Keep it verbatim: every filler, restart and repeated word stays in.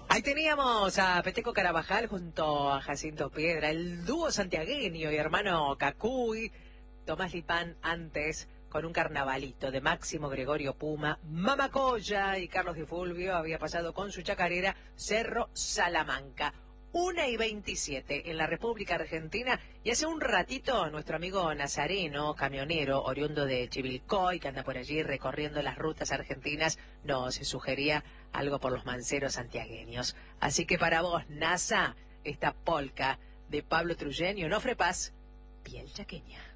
Ahí teníamos a Peteco Carabajal junto a Jacinto Piedra, el dúo santiagueño y hermano Cacuy, Tomás Lipán antes con un carnavalito de Máximo Gregorio Puma, Mamacoya y Carlos Di Fulvio había pasado con su chacarera Cerro Salamanca. Una y veintisiete en la República Argentina, y hace un ratito nuestro amigo Nazareno, camionero, oriundo de Chivilcoy, que anda por allí recorriendo las rutas argentinas, nos sugería algo por los manceros santiagueños. Así que para vos, Nasa, esta polca de Pablo Trujillo, Onofre Paz, Piel Chaqueña.